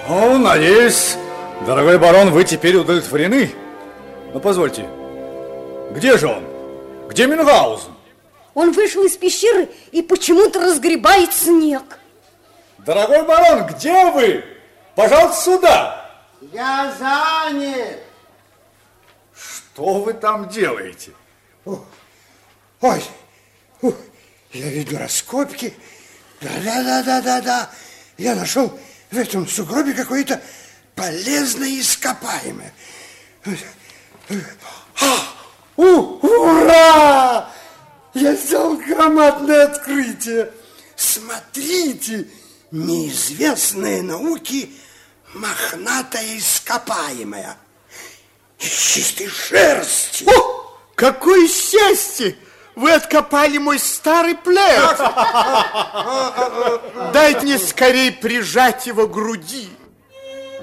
Ну, надеюсь, дорогой барон, вы теперь удовлетворены. Но позвольте, где же он? Где Мюнхгаузен? Он вышел из пещеры и почему-то разгребает снег. Дорогой барон, где вы? Пожалуйста, сюда. Я занят. Что вы там делаете? Ой, я веду раскопки. Да. Я нашел в этом сугробе какое-то полезное ископаемое. Ура! Я сделал громадное открытие. Смотрите, неизвестные науки мохнатое ископаемое. Из чистой шерсти. О, какое счастье! Вы откопали мой старый плед. Дайте мне скорее прижать его к груди.